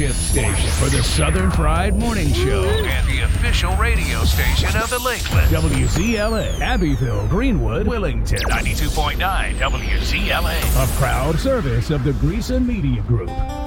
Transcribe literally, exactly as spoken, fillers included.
flagship station for the Southern Fried Morning Show and the official radio station of the Lakeland. W Z L A, Abbeville, Greenwood, Willington. ninety-two point nine W Z L A. A proud service of the Greason Media Group.